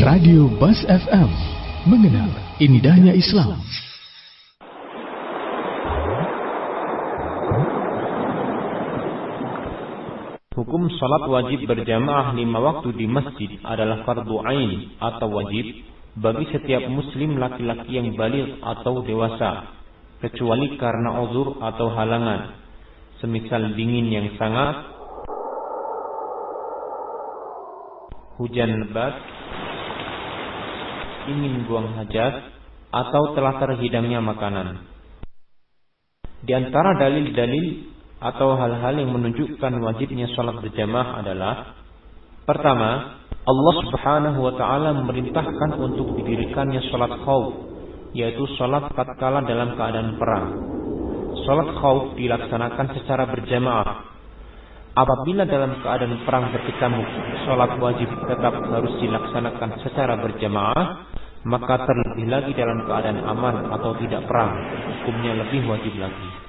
Radio Bas FM, mengenal indahnya Islam. Hukum salat wajib berjamaah 5 waktu di masjid adalah fardu ain atau wajib bagi setiap muslim laki-laki yang baligh atau dewasa, kecuali karena uzur atau halangan, semisal dingin yang sangat, hujan lebat, ingin buang hajat, atau telah terhidangnya makanan. Di antara dalil-dalil atau hal-hal yang menunjukkan wajibnya salat berjamaah adalah: pertama, Allah Subhanahu wa taala memerintahkan untuk didirikannya salat khauf, yaitu salat tatkala dalam keadaan perang. Salat khauf dilaksanakan secara berjamaah. Apabila dalam keadaan perang berkecamuk, salat wajib tetap harus dilaksanakan secara berjamaah, maka terlebih lagi dalam keadaan aman atau tidak perang, hukumnya lebih wajib lagi.